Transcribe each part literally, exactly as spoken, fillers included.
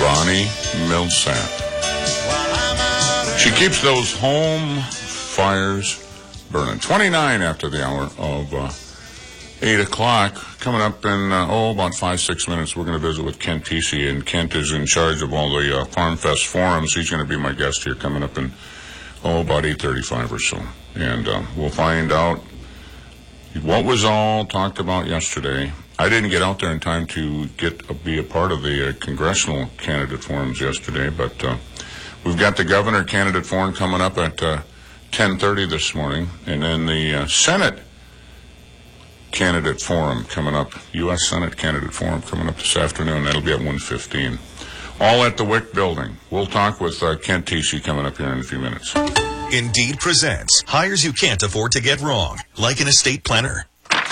Bonnie Millsap. She keeps those home fires burning. twenty-nine after the hour of uh, eight o'clock. Coming up in, uh, oh, about five, six minutes, we're going to visit with Kent Teesey, and Kent is in charge of all the uh, Farm Fest forums. He's going to be my guest here coming up in, oh, about eight thirty-five or so. And uh, we'll find out what was all talked about yesterday. I didn't get out there in time to get uh, be a part of the uh, congressional candidate forums yesterday, but uh, we've got the governor candidate forum coming up at uh, ten thirty this morning, and then the uh, Senate candidate forum coming up, U S Senate candidate forum coming up this afternoon. That'll be at one fifteen. All at the Wick Building. We'll talk with uh, Kent Teesey coming up here in a few minutes. Indeed presents hires you can't afford to get wrong, like an estate planner.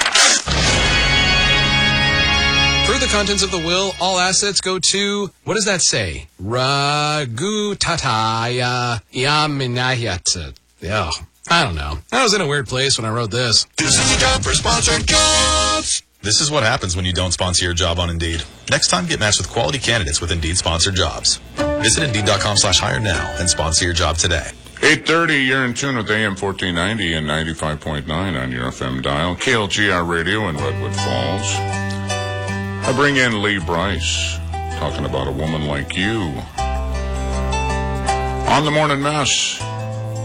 Per the contents of the will, all assets go to, what does that say? Ragu tataya yaminayat. Yeah, I don't know. I was in a weird place when I wrote this. This is a job for sponsored jobs. This is what happens when you don't sponsor your job on Indeed. Next time, get matched with quality candidates with Indeed sponsored jobs. Visit Indeed.com slash hire now and sponsor your job today. eight thirty, you're in tune with A M fourteen ninety and ninety-five point nine on your F M dial. K L G R Radio in Redwood Falls. I bring in Lee Bryce, talking about A Woman Like You. On the Morning Mess.